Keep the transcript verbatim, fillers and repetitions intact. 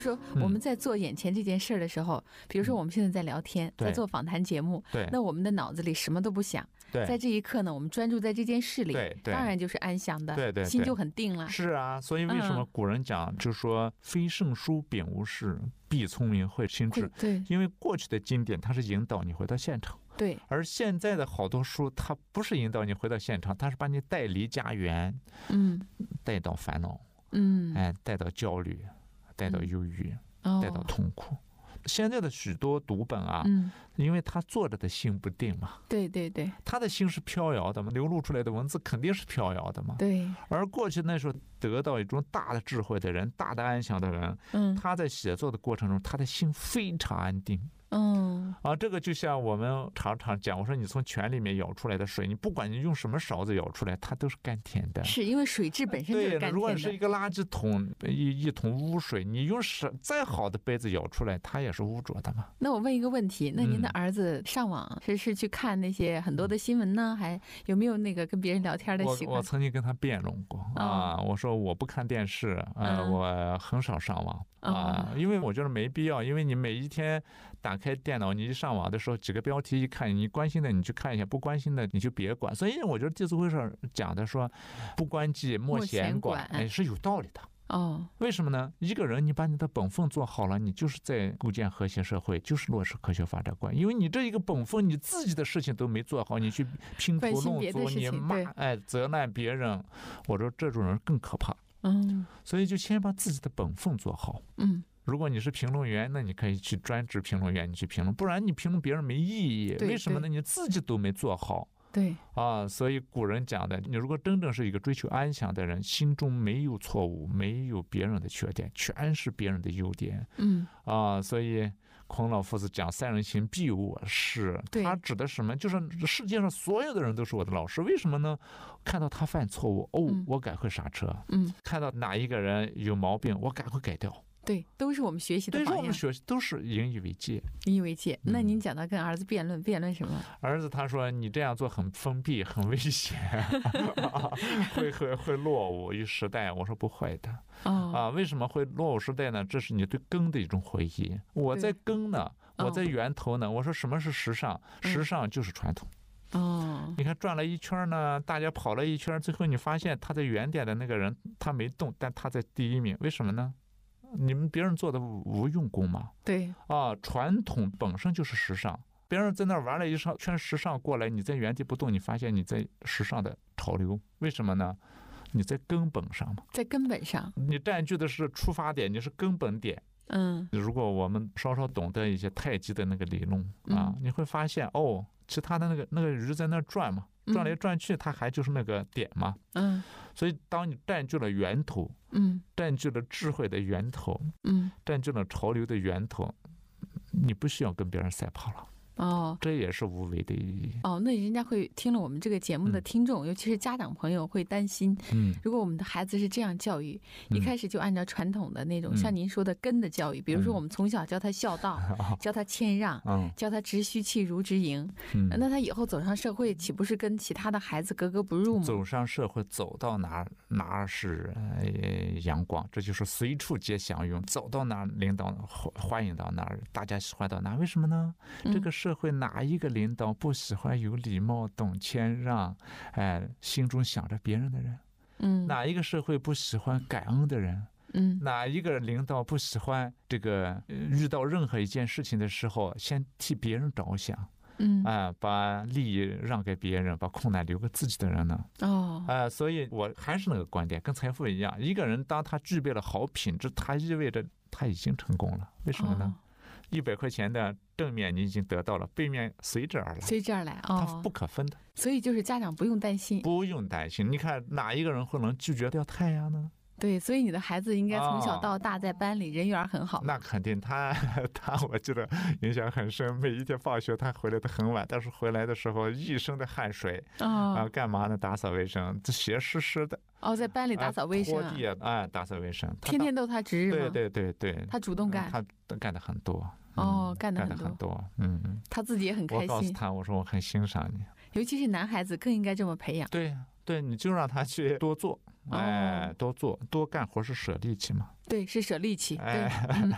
说我们在做眼前这件事儿的时候，嗯、比如说我们现在在聊天，在做访谈节目， 对， 那我们的脑子里什么都不想， 对， 在这一刻呢，我们专注在这件事里， 对，对， 当然就是安详的， 对对对， 心就很定了。 是啊，所以为什么古人讲，嗯、就是说非圣书秉无事，必聪明会心智。 对， 因为过去的经典它是引导你回到现场， 对， 而现在的好多书它不是引导你回到现场，它是把你带离家园， 嗯， 带到烦恼， 嗯， 哎，带到焦虑，带到忧郁。 嗯、 带到痛苦。现在的许多读本啊， 嗯， 因为他作者的心不定嘛， 对对对， 他的心是飘摇的嘛，流露出来的文字肯定是飘摇的嘛， 对。 而过去那时候得到一种大的智慧的人，大的安详的人， 嗯， 他在写作的过程中，他的心非常安定。 嗯啊，这个就像我们常常讲，我说你从泉里面舀出来的水，你不管你用什么勺子舀出来，它都是甘甜的。 是因为水质本身就是甘甜的。 对，如果是一个垃圾桶，一一桶污水，你用再好的杯子舀出来，它也是污浊的嘛。 那我问一个问题，那您的儿子上网是是去看那些很多的新闻呢，还有没有那个跟别人聊天的习惯？ 我我曾经跟他辩论过、哦、啊，我说我不看电视，呃，嗯、我很少上网。啊，因为我觉得没必要，因为你每一天打开电脑，你一上网的时候，几个标题一看，你关心的你去看一下，不关心的你就别管。所以我觉得《弟子规》上讲的说“不关己，莫闲管”，哎，是有道理的。 哦， 为什么呢？一个人你把你的本分做好了，你就是在构建和谐社会，就是落实科学发展观。因为你这一个本分，你自己的事情都没做好，你去拼图弄作，你骂哎责难别人，我说这种人更可怕。 嗯， 所以就先把自己的本分做好。 嗯， 如果你是评论员，那你可以去专职评论员，你去评论，不然你评论别人没意义。为什么呢？你自己都没做好。 对啊，所以古人讲的，你如果真正是一个追求安详的人，心中没有错误，没有别人的缺点，全是别人的优点。 嗯啊，所以孔老夫子讲三人行必有我师，他指的什么？就是世界上所有的人都是我的老师。为什么呢？看到他犯错误，哦， 嗯、 我赶快刹车。 嗯， 看到哪一个人有毛病，我赶快改掉。 对，都是我们学习的榜样。 对，是我们学习，都是引以为戒。 引以为戒。那您讲到跟儿子辩论，辩论什么？ 儿子他说你这样做很封闭，很危险，会会会落伍于时代。我说不会的。 哦、 啊，为什么会落伍时代呢？这是你对根的一种回忆。我在根呢，我在源头呢。我说什么是时尚？时尚就是传统。 哦， 你看转了一圈呢，大家跑了一圈，最后你发现他在原点的那个人他没动，但他在第一名，为什么呢？你们别人做的无用功嘛？ 对啊，传统本身就是时尚。别人在那玩了一圈时尚过来，你在原地不动，你发现你在时尚的潮流，为什么呢？你在根本上嘛， 在根本上， 你占据的是出发点，你是根本点。 嗯， 如果我们稍稍懂得一些太极的那个理论啊， 嗯、 你会发现哦，其他的那个那个鱼在那转嘛。转来转去，它还就是那个点嘛。 嗯， 所以当你占据了源头， 嗯， 占据了智慧的源头， 嗯， 占据了潮流的源头，你不需要跟别人赛跑了。 哦， 这也是无为的意义。 哦，那人家会听了我们这个节目的听众，嗯、尤其是家长朋友会担心， 嗯， 如果我们的孩子是这样教育，嗯、一开始就按照传统的那种，嗯、像您说的根的教育，比如说我们从小教他孝道，嗯、教他谦让，嗯、教他直须契如直营，嗯、那他以后走上社会，岂不是跟其他的孩子格格不入吗？ 走上社会，走到哪哪是呃阳光，这就是随处皆享用，走到哪领导欢迎到哪儿，大家喜欢到哪，为什么呢？嗯、这个社会哪一个领导不喜欢有礼貌、懂谦让，哎，心中想着别人的人？ 嗯， 哪一个社会不喜欢感恩的人？ 嗯， 哪一个领导不喜欢这个遇到任何一件事情的时候，先替别人着想？ 嗯， 啊、呃，把利益让给别人，把困难留给自己的人呢？ 哦， 啊、呃，所以我还是那个观点，跟财富一样，一个人当他具备了好品质，他意味着他已经成功了。为什么呢？一百块钱的正面你已经得到了，背面随之而来， 随之而来，哦， 它不可分的。 所以就是家长不用担心， 不用担心。你看哪一个人会能拒绝掉太阳呢？ 对，所以你的孩子应该从小到大在班里人缘很好。 哦、那肯定他，他他我记得影响很深。每一天放学他回来的很晚，但是回来的时候一身的汗水， 哦、 啊，干嘛呢？打扫卫生，这鞋湿湿的。 哦，在班里打扫卫生、啊， 拖地啊，打扫卫生， 天天都他值日吗？ 对对对对， 他主动干， 他干的很多。 哦， 嗯、 干的很多，很多，嗯， 他自己也很开心。 我告诉他，我说我很欣赏你， 尤其是男孩子更应该这么培养。 对对，你就让他去多做，哎，多做多干活是舍力气嘛。 对，是舍力气。 哎， 嗯、